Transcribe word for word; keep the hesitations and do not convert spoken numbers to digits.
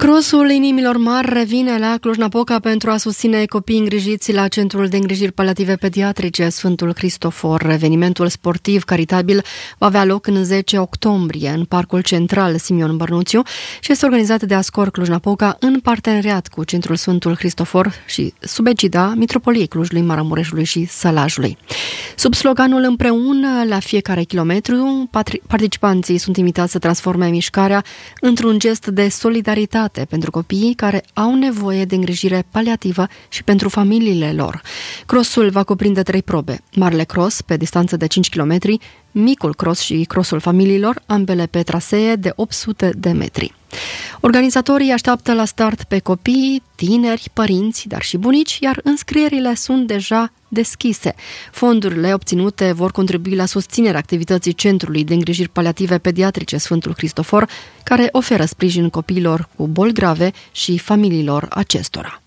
Crossul Inimilor Mari revine la Cluj-Napoca pentru a susține copiii îngrijiți la Centrul de Îngrijiri Paliative Pediatrice Sfântul Cristofor. Evenimentul sportiv caritabil va avea loc în zece octombrie în Parcul Central Simion Bărnuțiu și este organizat de Ascor Cluj-Napoca în parteneriat cu Centrul Sfântul Cristofor și sub egida Mitropoliei Clujului, Maramureșului și Sălajului. Sub sloganul Împreună la fiecare kilometru, participanții sunt invitați să transforme mișcarea într-un gest de solidaritate pentru copiii care au nevoie de îngrijire paliativă și pentru familiile lor. Crossul va cuprinde trei probe: Marele Cross pe distanță de cinci kilometri, Micul Cross și Crossul familiilor, ambele pe trasee de opt sute de metri. Organizatorii așteaptă la start pe copii, tineri, părinți, dar și bunici, iar înscrierile sunt deja deschise. Fondurile obținute vor contribui la susținerea activității Centrului de Îngrijiri Paliative Pediatrice Sfântul Cristofor, care oferă sprijin copiilor cu boli grave și familiilor acestora.